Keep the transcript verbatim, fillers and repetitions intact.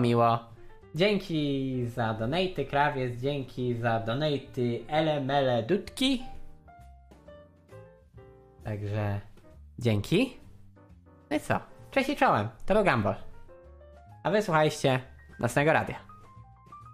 miło. Dzięki za donaty, krawiec, dzięki za donaty, elemele dudki. Także dzięki. No i co? Cześć i czołem, to był Gumball. A wy słuchajcie nocnego radia.